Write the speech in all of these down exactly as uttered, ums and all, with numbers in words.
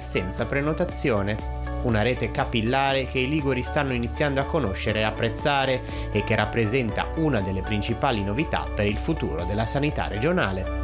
senza prenotazione. Una rete capillare che i liguri stanno iniziando a conoscere e apprezzare e che rappresenta una delle principali novità per il futuro della sanità regionale.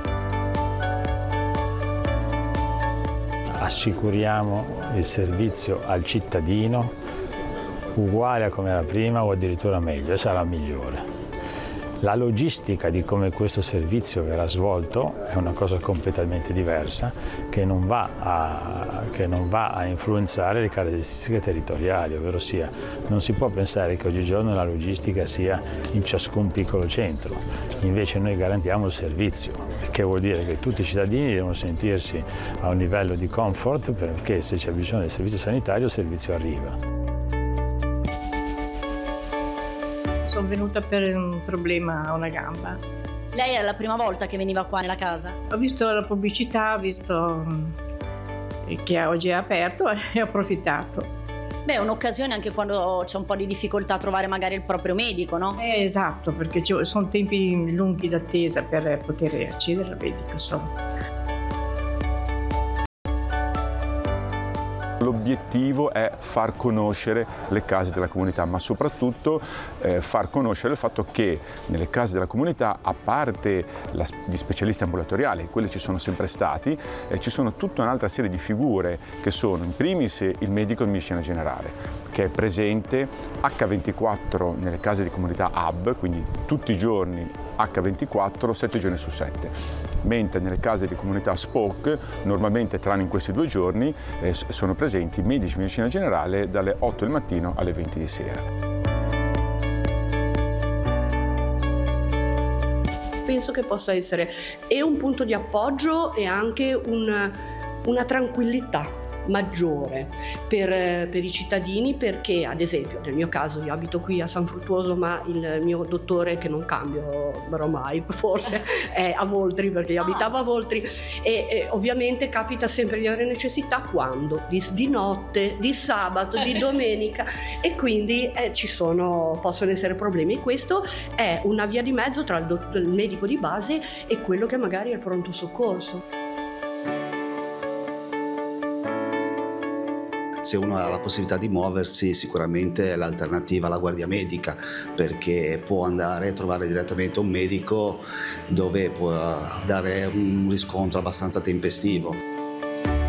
Assicuriamo il servizio al cittadino uguale a come era prima o addirittura meglio, e sarà migliore. La logistica di come questo servizio verrà svolto è una cosa completamente diversa che non va a, che non va a influenzare le caratteristiche territoriali, ovvero sia non si può pensare che oggigiorno la logistica sia in ciascun piccolo centro, invece noi garantiamo il servizio, che vuol dire che tutti i cittadini devono sentirsi a un livello di comfort perché se c'è bisogno del servizio sanitario il servizio arriva. Sono venuta per un problema a una gamba. Lei era la prima volta che veniva qua nella casa? Ho visto la pubblicità, ho visto che oggi è aperto e ho approfittato. Beh, è un'occasione anche quando c'è un po' di difficoltà a trovare magari il proprio medico, no? Eh, esatto, perché ci sono tempi lunghi d'attesa per poter accedere al medico, insomma. L'obiettivo è far conoscere le case della comunità, ma soprattutto eh, far conoscere il fatto che nelle case della comunità, a parte la, gli specialisti ambulatoriali, quelli ci sono sempre stati, eh, ci sono tutta un'altra serie di figure che sono in primis il medico di medicina generale, che è presente acca ventiquattro nelle case di comunità hub, quindi tutti i giorni acca ventiquattro, sette giorni su sette, mentre nelle case di comunità spoke, normalmente tranne in questi due giorni, eh, sono presenti medici di medicina generale dalle otto del mattino alle venti di sera. Penso che possa essere e un punto di appoggio e anche un, una tranquillità maggiore per, per i cittadini, perché ad esempio nel mio caso io abito qui a San Fruttuoso, ma il mio dottore, che non cambio mai forse, è a Voltri, perché io abitavo a Voltri e, e ovviamente capita sempre di avere necessità quando? Di, di notte, di sabato, di domenica, e quindi eh, ci sono, possono essere problemi, e questo è una via di mezzo tra il, dott- il medico di base e quello che magari è il pronto soccorso. Se uno ha la possibilità di muoversi, sicuramente è l'alternativa alla guardia medica, perché può andare a trovare direttamente un medico dove può dare un riscontro abbastanza tempestivo.